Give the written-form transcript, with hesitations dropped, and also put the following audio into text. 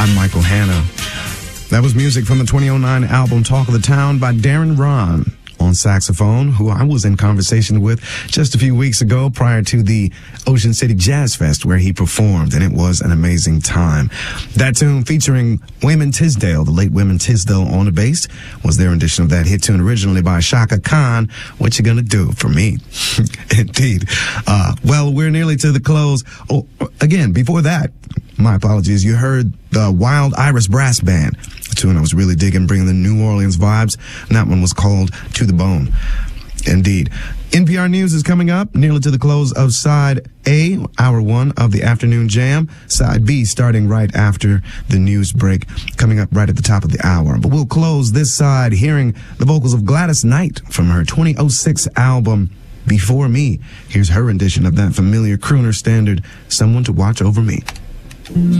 I'm Michael Hanna. That was music from the 2009 album Talk of the Town by Darren Ron on saxophone, who I was in conversation with just a few weeks ago prior to the Ocean City Jazz Fest where he performed, and it was an amazing time. That tune featuring Wayman Tisdale, the late Wayman Tisdale on the bass, was their rendition of that hit tune originally by Chaka Khan, What You Gonna Do For Me. Indeed. Well, we're nearly to the close. Oh, again, before that, my apologies, you heard the Wild Iris Brass Band, a tune I was really digging, bringing the New Orleans vibes, and that one was called To the Bone. Indeed. NPR News is coming up, nearly to the close of Side A, Hour 1 of the Afternoon Jam. Side B starting right after the news break, coming up right at the top of the hour. But we'll close this side hearing the vocals of Gladys Knight from her 2006 album, Before Me. Here's her rendition of that familiar crooner standard, Someone to Watch Over Me.